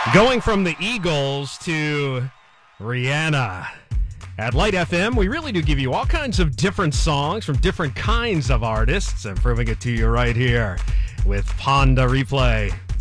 Going from the Eagles to Rihanna. At Light FM, we really do give you all kinds of different songs from different kinds of artists and proving it to you right here with Honda Replay.